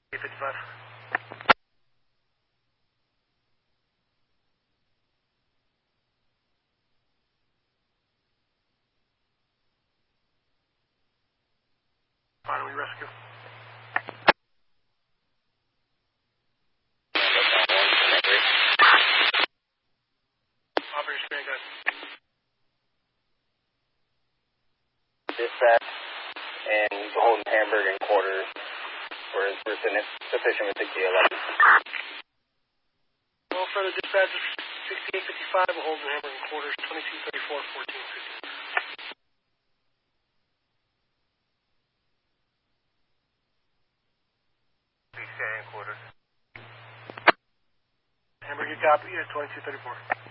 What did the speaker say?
55. Finally rescue. Operator stand guys. Dispatch and holding Hamburg in quarters for sufficient with the K11. Well, further dispatch is 6855. We'll hold the Hamburg in quarters 2234 1450. Please stand in quarters. Hamburg, you copy at 2234.